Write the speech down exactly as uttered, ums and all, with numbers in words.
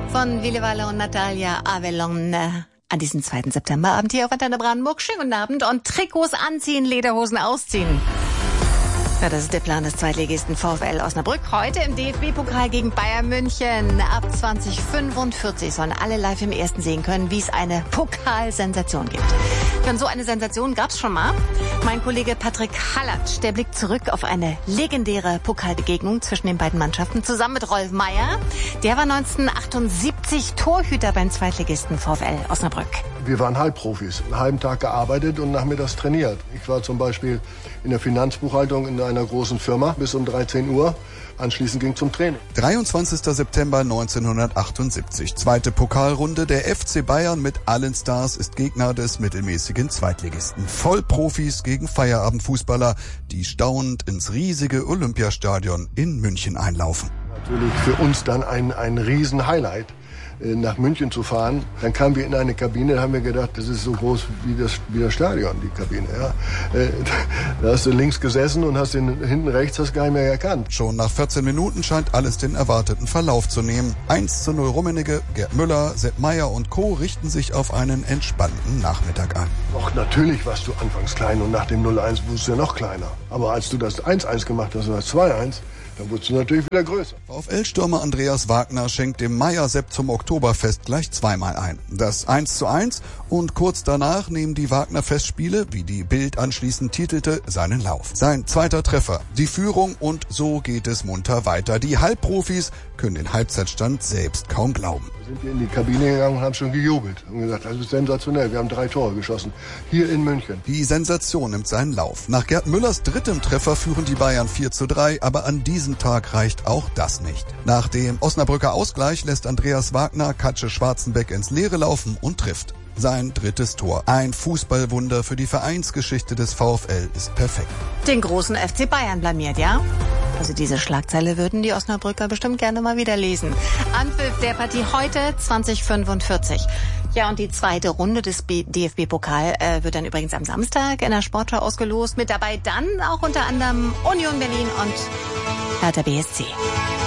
von Willewalle und Natalia Avellon an diesem zweiten Septemberabend hier auf Antenne Brandenburg. Schönen guten Abend und Trikots anziehen, Lederhosen ausziehen. Ja, das ist der Plan des Zweitligisten VfL Osnabrück. Heute im D F B-Pokal gegen Bayern München. Ab zwanzig fünfundvierzig sollen alle live im Ersten sehen können, wie es eine Pokalsensation gibt. Denn so eine Sensation gab's schon mal. Mein Kollege Patrick Hallatsch, der blickt zurück auf eine legendäre Pokalbegegnung zwischen den beiden Mannschaften zusammen mit Rolf Meier. Der war neunzehnhundertachtundsiebzig Torhüter beim Zweitligisten VfL Osnabrück. Wir waren Halbprofis, einen halben Tag gearbeitet und nachmittags trainiert. Ich war zum Beispiel in der Finanzbuchhaltung in einer großen Firma bis um dreizehn Uhr. Anschließend ging zum Training. dreiundzwanzigster September neunzehnhundertachtundsiebzig. Zweite Pokalrunde. Der F C Bayern mit allen Stars ist Gegner des mittelmäßigen Zweitligisten. Vollprofis gegen Feierabendfußballer, die staunend ins riesige Olympiastadion in München einlaufen. Natürlich für uns dann ein, ein Riesen-Highlight, nach München zu fahren. Dann kamen wir in eine Kabine, da haben wir gedacht, das ist so groß wie das, wie das Stadion, die Kabine. Ja. Da hast du links gesessen und hast den hinten rechts hast gar nicht mehr erkannt. Schon nach vierzehn Minuten scheint alles den erwarteten Verlauf zu nehmen. eins zu null Rummenigge, Gerd Müller, Sepp Meier und Co. richten sich auf einen entspannten Nachmittag an. Doch, natürlich warst du anfangs klein und nach dem null eins wurdest du ja noch kleiner. Aber als du das eins eins gemacht hast oder das zwei eins, dann wurdest du natürlich wieder größer. VfL-Stürmer Andreas Wagner schenkt dem Meier-Sepp zum Oktoberfest gleich zweimal ein. Das eins zu eins und kurz danach nehmen die Wagner-Festspiele, wie die Bild anschließend titelte, seinen Lauf. Sein zweiter Treffer, die Führung und so geht es munter weiter. Die Halbprofis können den Halbzeitstand selbst kaum glauben. Da sind wir in die Kabine gegangen und haben schon gejubelt und gesagt, das ist sensationell, wir haben drei Tore geschossen, hier in München. Die Sensation nimmt seinen Lauf. Nach Gerd Müllers drittem Treffer führen die Bayern vier zu drei, aber an diesem Tag reicht auch das nicht. Nach dem Osnabrücker Ausgleich lässt Andreas Wagner Katsche Schwarzenbeck ins Leere laufen und trifft. Sein drittes Tor. Ein Fußballwunder für die Vereinsgeschichte des VfL ist perfekt. Den großen F C Bayern blamiert, ja? Also diese Schlagzeile würden die Osnabrücker bestimmt gerne mal wieder lesen. Anpfiff der Partie heute zwanzig fünfundvierzig. Ja, und die zweite Runde des D F B-Pokal äh, wird dann übrigens am Samstag in der Sportschau ausgelost. Mit dabei dann auch unter anderem Union Berlin und Hertha B S C.